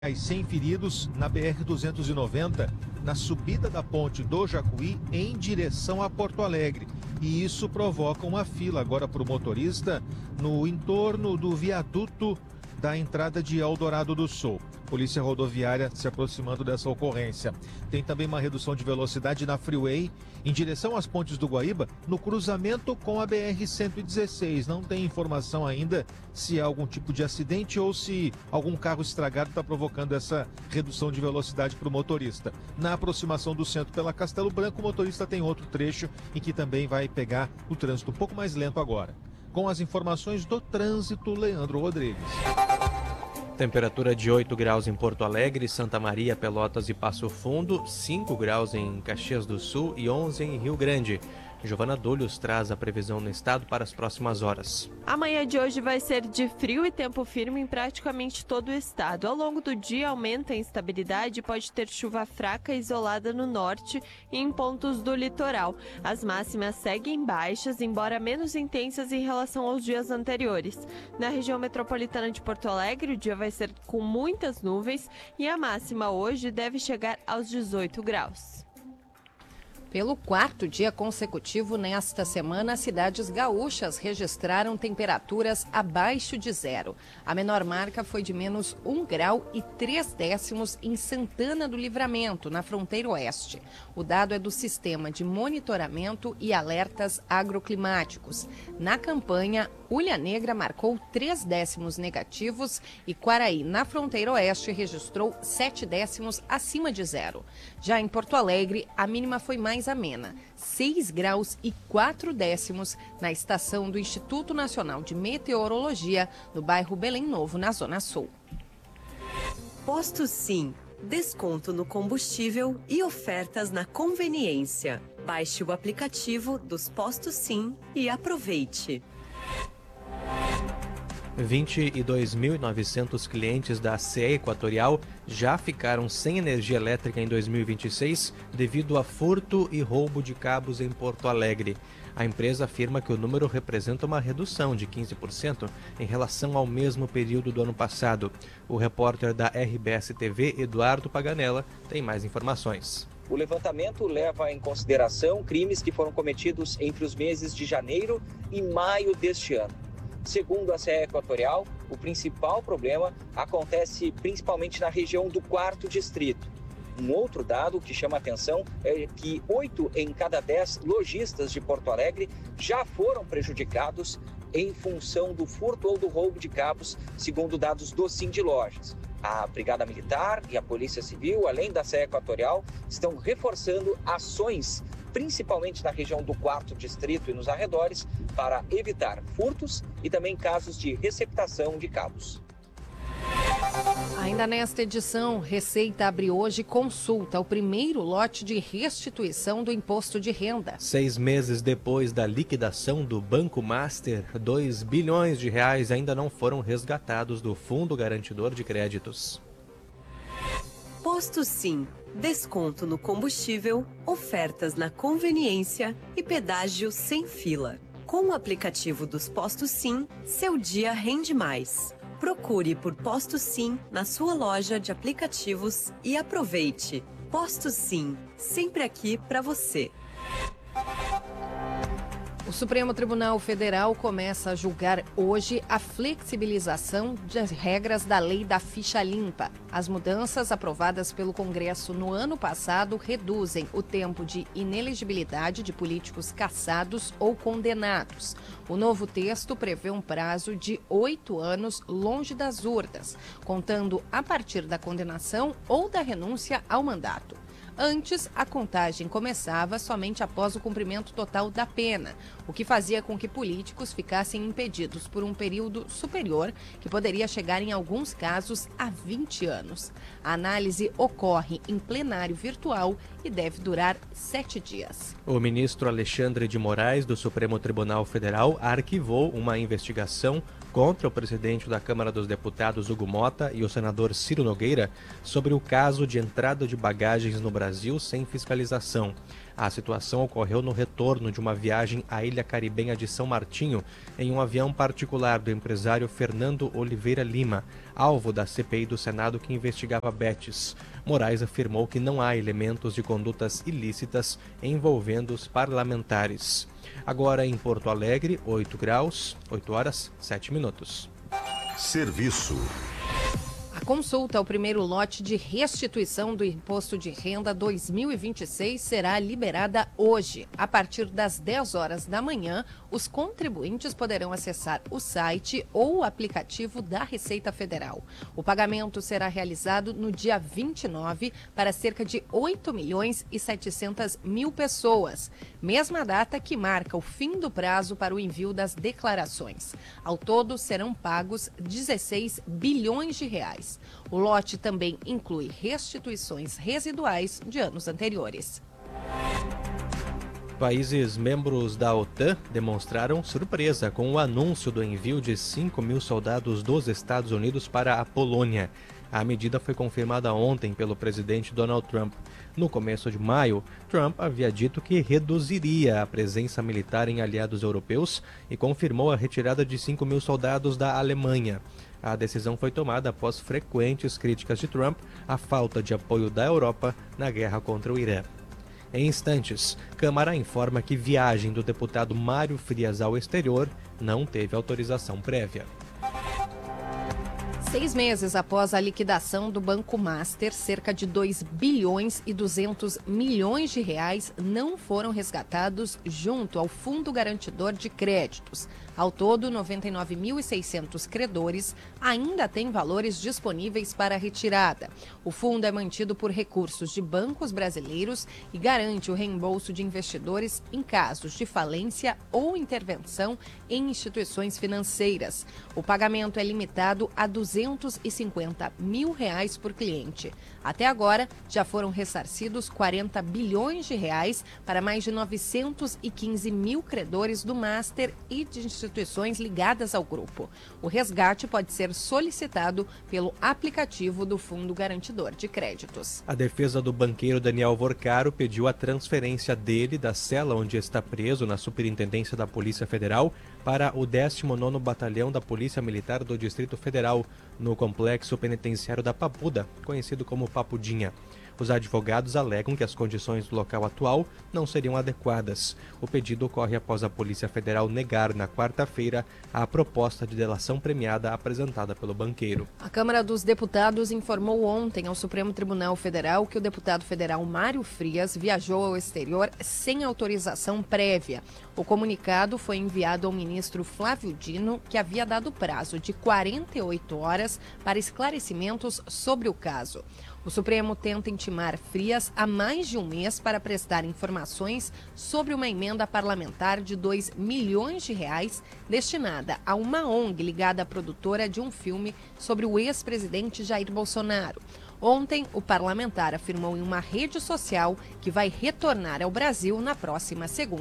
100 feridos na BR-290, na subida da ponte do Jacuí em direção a Porto Alegre. E isso provoca uma fila agora para o motorista no entorno do viaduto da entrada de Eldorado do Sul. Polícia Rodoviária se aproximando dessa ocorrência. Tem também uma redução de velocidade na Freeway em direção às pontes do Guaíba, no cruzamento com a BR-116. Não tem informação ainda se há algum tipo de acidente ou se algum carro estragado está provocando essa redução de velocidade para o motorista. Na aproximação do centro pela Castelo Branco, o motorista tem outro trecho em que também vai pegar o trânsito um pouco mais lento agora. Com as informações do trânsito, Leandro Rodrigues. Temperatura de 8 graus em Porto Alegre, Santa Maria, Pelotas e Passo Fundo, 5 graus em Caxias do Sul e 11 em Rio Grande. Giovana Dulhos traz a previsão no estado para as próximas horas. A manhã de hoje vai ser de frio e tempo firme em praticamente todo o estado. Ao longo do dia aumenta a instabilidade e pode ter chuva fraca isolada no norte e em pontos do litoral. As máximas seguem baixas, embora menos intensas em relação aos dias anteriores. Na região metropolitana de Porto Alegre, o dia vai ser com muitas nuvens e a máxima hoje deve chegar aos 18 graus. Pelo quarto dia consecutivo nesta semana, cidades gaúchas registraram temperaturas abaixo de zero. A menor marca foi de menos 1 grau e 3 décimos em Santana do Livramento, na fronteira oeste. O dado é do Sistema de Monitoramento e Alertas Agroclimáticos. Na campanha, Ulha Negra marcou 3 décimos negativos e Quaraí, na fronteira oeste, registrou 7 décimos acima de zero. Já em Porto Alegre, a mínima foi mais amena, 6 graus e 4 décimos na estação do Instituto Nacional de Meteorologia, no bairro Belém Novo, na Zona Sul. Posto Sim. Desconto no combustível e ofertas na conveniência. Baixe o aplicativo dos Postos Sim e aproveite. 22.900 clientes da CE Equatorial já ficaram sem energia elétrica em 2026 devido a furto e roubo de cabos em Porto Alegre. A empresa afirma que o número representa uma redução de 15% em relação ao mesmo período do ano passado. O repórter da RBS TV, Eduardo Paganella, tem mais informações. O levantamento leva em consideração crimes que foram cometidos entre os meses de janeiro e maio deste ano. Segundo a CE Equatorial, o principal problema acontece principalmente na região do 4º Distrito. Um outro dado que chama a atenção é que 8 em cada 10 lojistas de Porto Alegre já foram prejudicados em função do furto ou do roubo de cabos, segundo dados do Sindilojas. A Brigada Militar e a Polícia Civil, além da CE Equatorial, estão reforçando ações, principalmente na região do 4º Distrito e nos arredores, para evitar furtos e também casos de receptação de cabos. Ainda nesta edição, Receita abre hoje consulta ao primeiro lote de restituição do imposto de renda. 6 meses depois da liquidação do Banco Master, 2 bilhões de reais ainda não foram resgatados do Fundo Garantidor de Créditos. Posto Sim. Desconto no combustível, ofertas na conveniência e pedágio sem fila. Com o aplicativo dos Postos Sim, seu dia rende mais. Procure por Posto Sim na sua loja de aplicativos e aproveite. Posto Sim, sempre aqui para você. O Supremo Tribunal Federal começa a julgar hoje a flexibilização das regras da Lei da Ficha Limpa. As mudanças aprovadas pelo Congresso no ano passado reduzem o tempo de inelegibilidade de políticos cassados ou condenados. O novo texto prevê um prazo de 8 anos longe das urnas, contando a partir da condenação ou da renúncia ao mandato. Antes, a contagem começava somente após o cumprimento total da pena, o que fazia com que políticos ficassem impedidos por um período superior, que poderia chegar em alguns casos a 20 anos. A análise ocorre em plenário virtual e deve durar 7 dias. O ministro Alexandre de Moraes, do Supremo Tribunal Federal, arquivou uma investigação contra o presidente da Câmara dos Deputados, Hugo Mota, e o senador Ciro Nogueira sobre o caso de entrada de bagagens no Brasil sem fiscalização. A situação ocorreu no retorno de uma viagem à ilha caribenha de São Martinho em um avião particular do empresário Fernando Oliveira Lima, alvo da CPI do Senado que investigava Betts. Moraes afirmou que não há elementos de condutas ilícitas envolvendo os parlamentares. Agora em Porto Alegre, 8 graus, 8 horas, 7 minutos. Serviço. A consulta ao primeiro lote de restituição do Imposto de Renda 2026 será liberada hoje. A partir das 10 horas da manhã, os contribuintes poderão acessar o site ou o aplicativo da Receita Federal. O pagamento será realizado no dia 29 para cerca de 8.700.000 pessoas, mesma data que marca o fim do prazo para o envio das declarações. Ao todo, serão pagos 16 bilhões de reais. O lote também inclui restituições residuais de anos anteriores. Países membros da OTAN demonstraram surpresa com o anúncio do envio de 5.000 soldados dos Estados Unidos para a Polônia. A medida foi confirmada ontem pelo presidente Donald Trump. No começo de maio, Trump havia dito que reduziria a presença militar em aliados europeus e confirmou a retirada de 5.000 soldados da Alemanha. A decisão foi tomada após frequentes críticas de Trump à falta de apoio da Europa na guerra contra o Irã. Em instantes, Câmara informa que viagem do deputado Mário Frias ao exterior não teve autorização prévia. 6 meses após a liquidação do Banco Master, cerca de 2 bilhões e 200 milhões de reais não foram resgatados junto ao Fundo Garantidor de Créditos. Ao todo, 99.600 credores ainda têm valores disponíveis para retirada. O fundo é mantido por recursos de bancos brasileiros e garante o reembolso de investidores em casos de falência ou intervenção em instituições financeiras. O pagamento é limitado a R$250 mil por cliente. Até agora, já foram ressarcidos 40 bilhões de reais para mais de 915 mil credores do Master e de instituições ligadas ao grupo. O resgate pode ser solicitado pelo aplicativo do Fundo Garantidor de Créditos. A defesa do banqueiro Daniel Vorcaro pediu a transferência dele da cela onde está preso na Superintendência da Polícia Federal para o 19º Batalhão da Polícia Militar do Distrito Federal, no complexo penitenciário da Papuda, conhecido como Papudinha. Os advogados alegam que as condições do local atual não seriam adequadas. O pedido ocorre após a Polícia Federal negar na quarta-feira a proposta de delação premiada apresentada pelo banqueiro. A Câmara dos Deputados informou ontem ao Supremo Tribunal Federal que o deputado federal Mário Frias viajou ao exterior sem autorização prévia. O comunicado foi enviado ao ministro Flávio Dino, que havia dado prazo de 48 horas para esclarecimentos sobre o caso. O Supremo tenta intimar Frias há mais de um mês para prestar informações sobre uma emenda parlamentar de 2 milhões de reais destinada a uma ONG ligada à produtora de um filme sobre o ex-presidente Jair Bolsonaro. Ontem, o parlamentar afirmou em uma rede social que vai retornar ao Brasil na próxima segunda.